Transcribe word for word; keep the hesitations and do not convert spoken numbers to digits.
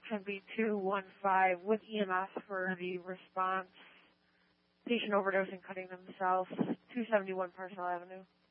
ten B two one five with E M S for the response. Patient overdosing, cutting themselves, two seventy-one Parcel Avenue.